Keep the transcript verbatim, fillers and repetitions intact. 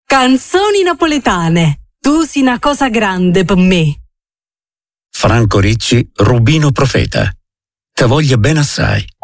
Canzoni napoletane. Tu sei una cosa grande per me. Franco Ricci, Rubino Profeta. Te voglio bene assai.